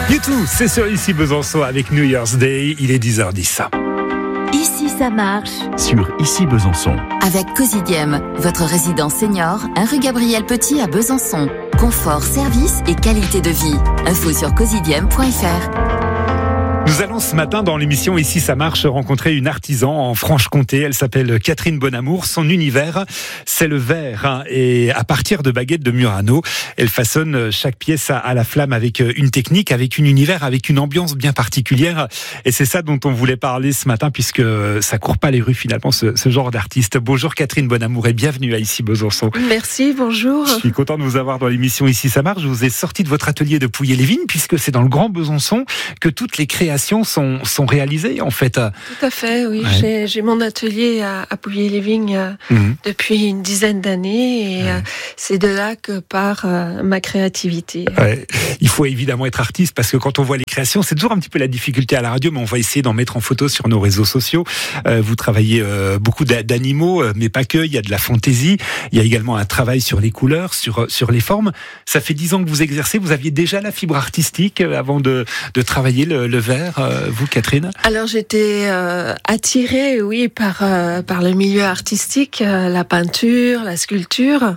U2, c'est sur Ici Besançon avec New Year's Day, il est 10h10. Ici ça marche. Sur Ici Besançon. Avec Cosidiem, votre résidence senior, 1 rue Gabriel Petit à Besançon. Confort, service et qualité de vie. Info sur cosidiem.fr. Nous allons ce matin dans l'émission Ici ça marche rencontrer une artisan en Franche-Comté. Elle s'appelle Catherine Bonamour. Son univers, c'est le verre. Et à partir de baguettes de Murano, elle façonne chaque pièce à la flamme avec une technique, avec un univers, avec une ambiance bien particulière. Et c'est ça dont on voulait parler ce matin puisque ça court pas les rues finalement ce genre d'artiste. Bonjour Catherine Bonamour et bienvenue à Ici Besançon. Merci, bonjour. Je suis content de vous avoir dans l'émission Ici ça marche. Je vous ai sorti de votre atelier de Pouilly-les-Vignes puisque c'est dans le Grand Besançon que toutes les créations sont réalisées en fait. Tout à fait, oui. Ouais. J'ai mon atelier à Pouilly-les-Vignes depuis une dizaine d'années et c'est de là que part ma créativité. Ouais. Il faut évidemment être artiste parce que quand on voit les créations, c'est toujours un petit peu la difficulté à la radio, mais on va essayer d'en mettre en photo sur nos réseaux sociaux. Vous travaillez beaucoup d'animaux, mais pas que. Il y a de la fantaisie. Il y a également un travail sur les couleurs, sur les formes. Ça fait 10 ans que vous exercez. Vous aviez déjà la fibre artistique avant de travailler le verre. Vous, Catherine ? Alors j'étais attirée, oui, par le milieu artistique, la peinture, la sculpture,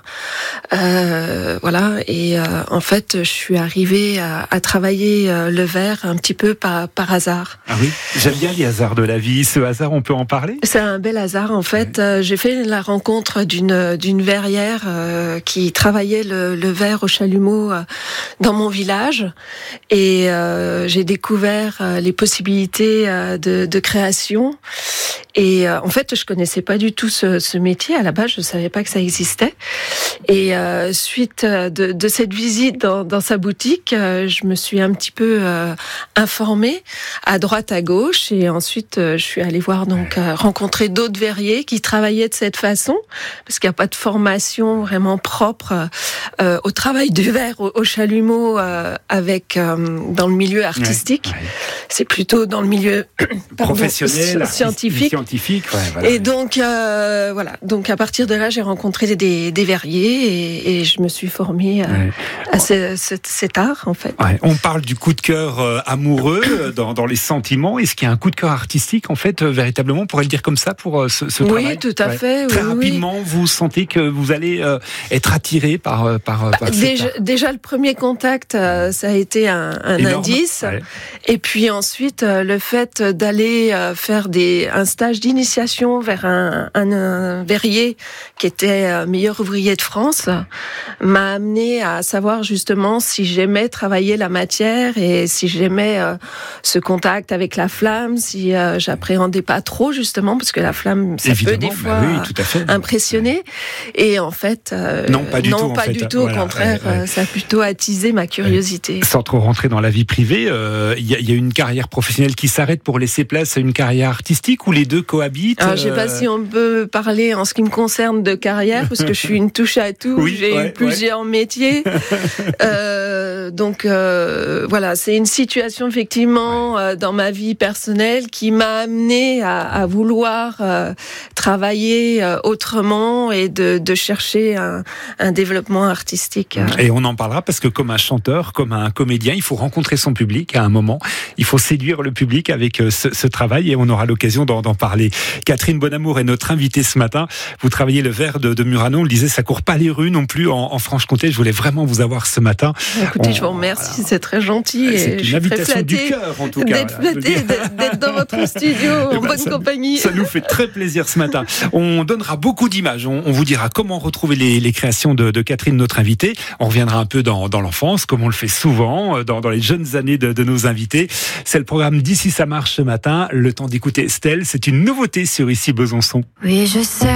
voilà. Et en fait, je suis arrivée à travailler le verre un petit peu par hasard. Ah oui, j'aime bien les hasards de la vie. Ce hasard, on peut en parler ? C'est un bel hasard, en fait. J'ai fait la rencontre d'une verrière qui travaillait le verre au chalumeau dans mon village, et j'ai découvert les possibilités de création. Et en fait, je connaissais pas du tout ce métier. À la base, je savais pas que ça existait. Et suite de cette visite dans sa boutique, je me suis un petit peu informée à droite, à gauche. Et ensuite, je suis allée voir rencontrer d'autres verriers qui travaillaient de cette façon, parce qu'il n'y a pas de formation vraiment propre au travail du verre au chalumeau avec dans le milieu artistique. Ouais. C'est plutôt dans le milieu professionnel, scientifique. Voilà. Et donc voilà. Donc à partir de là, j'ai rencontré des verriers et je me suis formée à cet art en fait. Ouais. On parle du coup de cœur amoureux dans les sentiments. Est-ce qu'il y a un coup de cœur artistique en fait véritablement, on pourrait le dire comme ça pour ce travail ? Oui, tout à fait. Très rapidement, vous sentez que vous allez être attiré par déjà le premier contact, ça a été un indice. Ouais. Et puis ensuite, le fait d'aller faire un stage d'initiation vers un verrier qui était meilleur ouvrier de France m'a amené à savoir justement si j'aimais travailler la matière et si j'aimais ce contact avec la flamme, si j'appréhendais pas trop justement, parce que la flamme, ça peut des fois impressionner. Et en fait, non, pas du tout. Au contraire, ça a plutôt attisé ma curiosité. Sans trop rentrer dans la vie privée, il y a une carrière professionnelle qui s'arrête pour laisser place à une carrière artistique ou les deux cohabitent ? Alors, je sais pas si on peut parler en ce qui me concerne de carrière, parce que je suis une touche à tout. Oui, j'ai eu plusieurs métiers. Donc voilà, c'est une situation effectivement dans ma vie personnelle qui m'a amenée à vouloir travailler autrement et de chercher un développement artistique. Et on en parlera parce que comme un chanteur, comme un comédien, il faut rencontrer son public à un moment. Il faut séduire le public avec ce travail et on aura l'occasion d'en parler. Catherine Bonamour est notre invitée ce matin. Vous travaillez le verre de Murano. On le disait, ça court pas les rues non plus en Franche-Comté. Je voulais vraiment vous avoir ce matin. Écoutez, je vous remercie, c'est très gentil. C'est une invitation du cœur en tout cas. D'être flattée, d'être dans votre studio en bonne compagnie. Ça nous fait très plaisir ce matin. On donnera beaucoup d'images. On vous dira comment retrouver les créations de Catherine, notre invitée. On reviendra un peu dans l'enfance, comme on le fait souvent, dans les jeunes années de nos invités. C'est le programme d'Ici ça marche ce matin. Le temps d'écouter Estelle, c'est une nouveauté sur Ici Besançon. Oui, je sais.